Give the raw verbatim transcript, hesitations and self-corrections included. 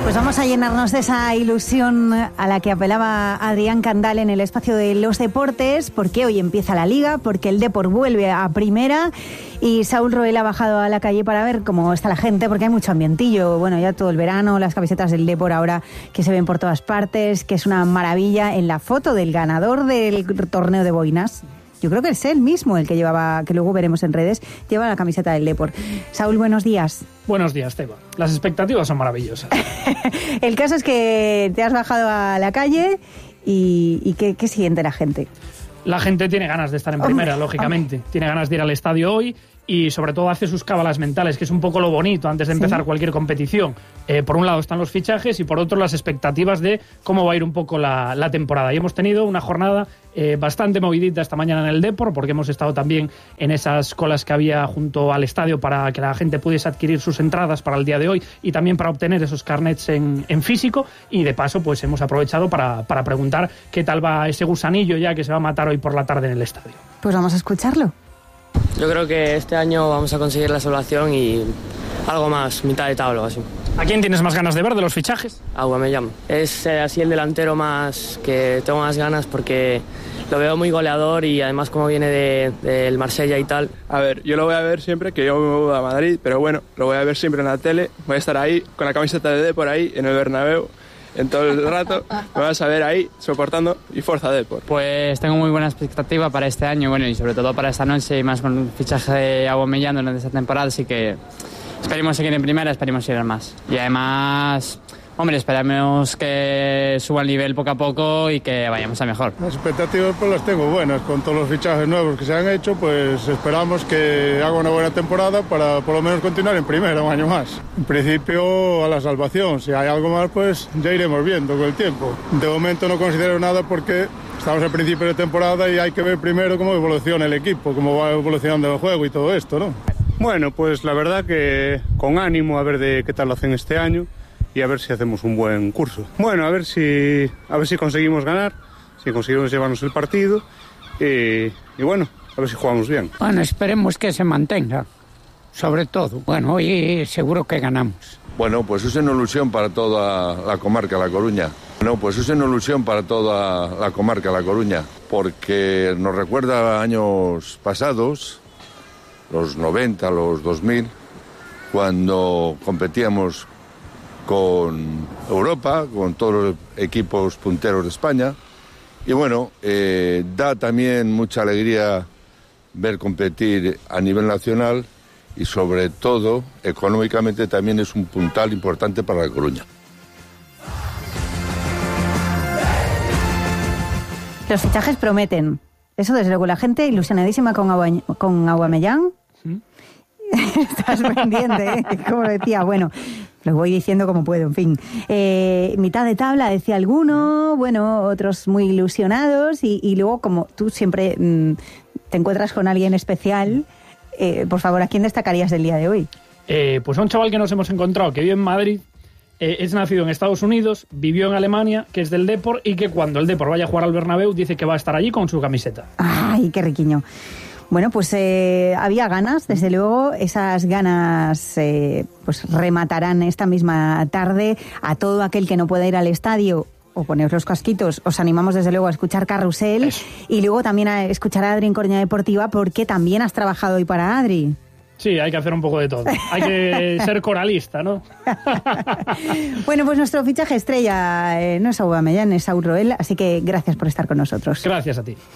Pues vamos a llenarnos de esa ilusión a la que apelaba Adrián Candal en el espacio de los deportes, porque hoy empieza la Liga, porque el Depor vuelve a primera y Saúl Roel ha bajado a la calle para ver cómo está la gente, porque hay mucho ambientillo. Bueno, ya todo el verano, las camisetas del Depor ahora que se ven por todas partes, que es una maravilla. En la foto del ganador del torneo de boinas, yo creo que es él mismo el que llevaba, que luego veremos en redes, lleva la camiseta del Depor. Saúl, buenos días. Buenos días, Teba. Las expectativas son maravillosas. El caso es que te has bajado a la calle y, y ¿qué, qué siente la gente? La gente tiene ganas de estar en primera, hombre, lógicamente. Hombre. Tiene ganas de ir al estadio hoy y sobre todo hace sus cábalas mentales, que es un poco lo bonito antes de empezar ¿sí? cualquier competición. Eh, por un lado están los fichajes y por otro las expectativas de cómo va a ir un poco la, la temporada. Y hemos tenido una jornada eh, bastante movidita esta mañana en el Depor, porque hemos estado también en esas colas que había junto al estadio para que la gente pudiese adquirir sus entradas para el día de hoy y también para obtener esos carnets en, en físico. Y de paso pues hemos aprovechado para, para preguntar qué tal va ese gusanillo ya que se va a matar hoy por la tarde en el estadio. Pues vamos a escucharlo. Yo creo que este año vamos a conseguir la salvación y algo más, mitad de tabla o así. ¿A quién tienes más ganas de ver de los fichajes? Aubameyang. Es eh, así el delantero más que tengo más ganas porque lo veo muy goleador y además como viene del de, Marsella y tal. A ver, yo lo voy a ver siempre, que yo me voy a Madrid, pero bueno, lo voy a ver siempre en la tele. Voy a estar ahí con la camiseta de Depor ahí en el Bernabéu. En todo el rato me vas a ver ahí soportando y fuerza Depor. Pues tengo muy buena expectativa para este año, bueno, y sobre todo para esta noche y más con el fichaje de Aubameyang durante esta temporada, así que esperemos seguir en primera, esperemos seguir más. Y además, hombre, esperamos que suba el nivel poco a poco y que vayamos a mejor. Las expectativas pues las tengo buenas, con todos los fichajes nuevos que se han hecho, pues esperamos que haga una buena temporada para por lo menos continuar en primera un año más. En principio a la salvación, si hay algo más pues ya iremos viendo con el tiempo. De momento no considero nada porque estamos al principio de temporada y hay que ver primero cómo evoluciona el equipo, cómo va evolucionando el juego y todo esto, ¿no? Bueno, pues la verdad que con ánimo a ver de qué tal lo hacen este año y a ver si hacemos un buen curso. Bueno, a ver si a ver si conseguimos ganar, si conseguimos llevarnos el partido y, y bueno, a ver si jugamos bien. Bueno, esperemos que se mantenga, sobre todo. Bueno, hoy seguro que ganamos. Bueno, pues es una ilusión para toda la comarca La Coruña. Bueno, pues es una ilusión para toda la comarca La Coruña, porque nos recuerda a años pasados, los noventa, los dos mil, cuando competíamos con Europa, con todos los equipos punteros de España. Y bueno, eh, da también mucha alegría ver competir a nivel nacional y sobre todo, económicamente también es un puntal importante para La Coruña. Los fichajes prometen. Eso desde luego, la gente ilusionadísima con, Aubame- con Aubameyang. ¿Mm? Estás pendiente, ¿eh? Como decía, bueno, lo voy diciendo como puedo, en fin. Eh, mitad de tabla, decía alguno, bueno, otros muy ilusionados y, y luego, como tú siempre mmm, te encuentras con alguien especial, eh, por favor, ¿a quién destacarías del día de hoy? Eh, pues a un chaval que nos hemos encontrado, que vive en Madrid, eh, es nacido en Estados Unidos, vivió en Alemania, que es del Depor y que cuando el Depor vaya a jugar al Bernabéu dice que va a estar allí con su camiseta. ¡Ay, qué riquiño! Bueno, pues eh, había ganas, desde luego, esas ganas eh, pues rematarán esta misma tarde. A todo aquel que no pueda ir al estadio o poneros los casquitos, os animamos desde luego a escuchar Carrusel. Eso. Y luego también a escuchar a Adri en Coruña Deportiva, porque también has trabajado hoy para Adri. Sí, hay que hacer un poco de todo. Hay que ser coralista, ¿no? Bueno, pues nuestro fichaje estrella eh, no es Aubameyang, es Saúl Roel, así que gracias por estar con nosotros. Gracias a ti.